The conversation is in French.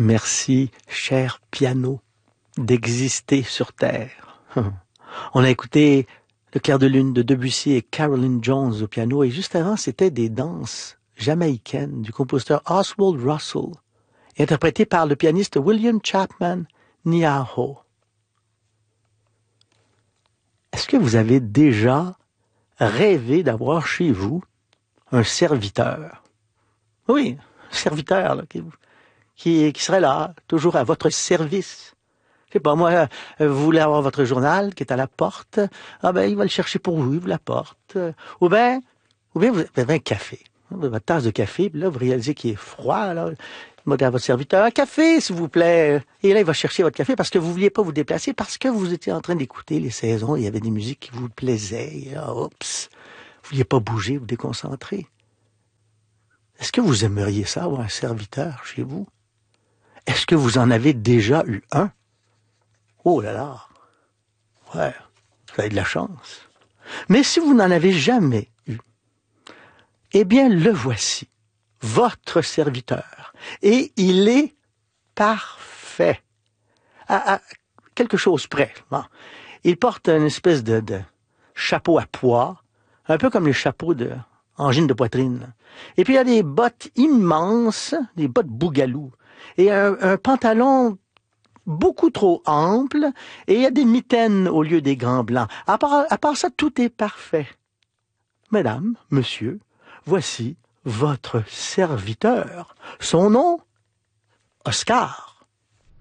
Merci, cher piano, d'exister sur Terre. On a écouté Le clair de lune de Debussy et Caroline Jones au piano, et juste avant, c'était des danses jamaïcaines du compositeur Oswald Russell, interprétées par le pianiste William Chapman Nyahoo. Est-ce que vous avez déjà rêvé d'avoir chez vous un serviteur? Oui, un serviteur là, qui serait là, toujours à votre service. Je sais pas, moi, vous voulez avoir votre journal qui est à la porte, ah ben, il va le chercher pour vous, il vous l'apporte. Ou bien vous avez un café, votre tasse de café, puis là, vous réalisez qu'il est froid, là. Demandez à votre serviteur, un café, s'il vous plaît. Et là, il va chercher votre café parce que vous vouliez pas vous déplacer, parce que vous étiez en train d'écouter les saisons, il y avait des musiques qui vous plaisaient. Et là, oups, vous vouliez pas bouger, vous déconcentrer. Est-ce que vous aimeriez ça, avoir un serviteur chez vous? Est-ce que vous en avez déjà eu un? Oh là là! Ouais, vous avez de la chance. Mais si vous n'en avez jamais eu, eh bien, le voici, votre serviteur. Et il est parfait. À quelque chose près. Bon. Il porte une espèce de chapeau à pois, un peu comme les chapeaux de angine de poitrine. Et puis il y a des bottes immenses, des bottes bougalou, et un pantalon beaucoup trop ample, et il y a des mitaines au lieu des gants blancs. À part ça, tout est parfait. Mesdames, monsieur, voici votre serviteur. Son nom, Oscar.